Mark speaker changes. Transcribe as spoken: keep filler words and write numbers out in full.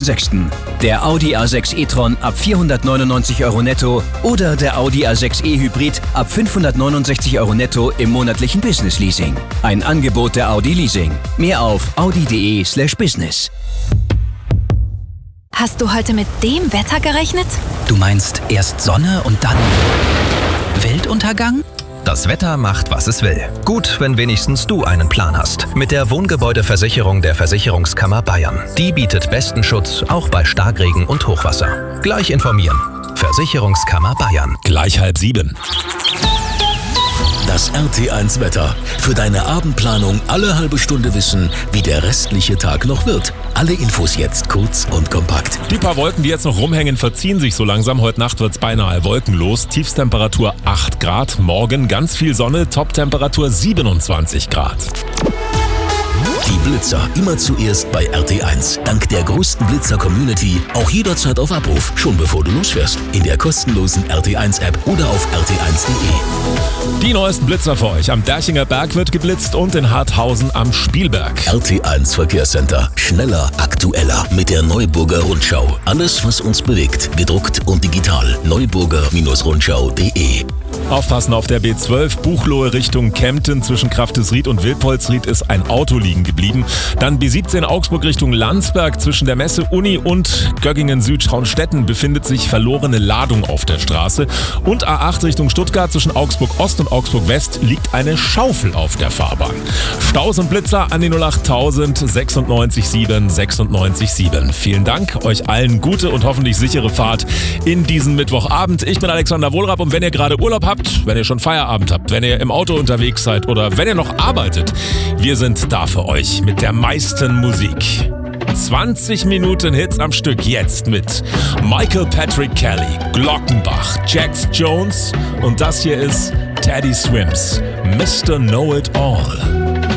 Speaker 1: sechsten Der Audi A sechs e-tron ab vierhundertneunundneunzig Euro netto oder der Audi A sechs e-Hybrid ab fünfhundertneunundsechzig Euro netto im monatlichen Business Leasing. Ein Angebot der Audi Leasing. Mehr auf audi punkt de slash business.
Speaker 2: Hast du heute mit dem Wetter gerechnet?
Speaker 3: Du meinst erst Sonne und dann Weltuntergang?
Speaker 4: Das Wetter macht, was es will. Gut, wenn wenigstens du einen Plan hast. Mit der Wohngebäudeversicherung der Versicherungskammer Bayern. Die bietet besten Schutz, auch bei Starkregen und Hochwasser. Gleich informieren. Versicherungskammer Bayern.
Speaker 5: Gleich halb sieben.
Speaker 6: Das R T eins Wetter. Für deine Abendplanung alle halbe Stunde wissen, wie der restliche Tag noch wird. Alle Infos jetzt kurz und kompakt.
Speaker 5: Die paar Wolken, die jetzt noch rumhängen, verziehen sich so langsam. Heute Nacht wird's beinahe wolkenlos. Tiefstemperatur acht Grad. Morgen ganz viel Sonne. Toptemperatur siebenundzwanzig Grad.
Speaker 6: Die Blitzer immer zuerst bei R T eins. Dank der größten Blitzer-Community auch jederzeit auf Abruf, schon bevor du losfährst. In der kostenlosen R T eins App oder auf r t eins punkt de.
Speaker 5: Die neuesten Blitzer für euch. Am Derchinger Berg wird geblitzt und in Harthausen am Spielberg.
Speaker 6: R T eins Verkehrscenter. Schneller, aktueller mit der Neuburger Rundschau. Alles, was uns bewegt, gedruckt und digital. neuburger Rundschau punkt de.
Speaker 5: Aufpassen auf der B zwölf, Buchloe Richtung Kempten. Zwischen Kraftesried und Wildpolsried ist ein Auto liegen geblieben. Dann B siebzehn Augsburg Richtung Landsberg. Zwischen der Messe Uni und Göggingen Süd-Traunstetten befindet sich verlorene Ladung auf der Straße. Und A acht Richtung Stuttgart zwischen Augsburg Ost und Augsburg West liegt eine Schaufel auf der Fahrbahn. Staus und Blitzer an die null acht tausend sechsundneunzig sieben sechsundneunzig sieben. Vielen Dank, euch allen gute und hoffentlich sichere Fahrt in diesen Mittwochabend. Ich bin Alexander Wohlrab und wenn ihr gerade Urlaub habt, wenn ihr schon Feierabend habt, wenn ihr im Auto unterwegs seid oder wenn ihr noch arbeitet, wir sind da für euch mit der meisten Musik. zwanzig Minuten Hits am Stück jetzt mit Michael Patrick Kelly, Glockenbach, Jax Jones und das hier ist Teddy Swims, Mister Know It All.